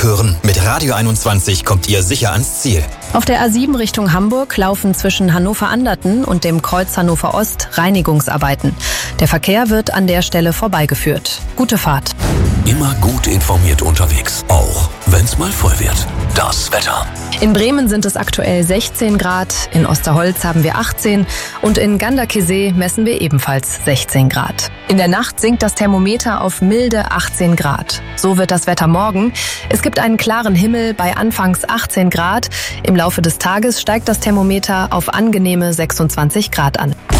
Hören, mit Radio 21 kommt ihr sicher ans Ziel. Auf der A7 Richtung Hamburg laufen zwischen Hannover-Anderten und dem Kreuz Hannover Ost Reinigungsarbeiten. Der Verkehr wird an der Stelle vorbeigeführt. Gute Fahrt. Immer gut informiert unterwegs, auch wenn's mal voll wird. Das Wetter. In Bremen sind es aktuell 16 Grad, in Osterholz haben wir 18 und in Ganderkesee messen wir ebenfalls 16 Grad. In der Nacht sinkt das Thermometer auf milde 18 Grad. So wird das Wetter morgen. Es gibt einen klaren Himmel bei anfangs 18 Grad. Im Laufe des Tages steigt das Thermometer auf angenehme 26 Grad an.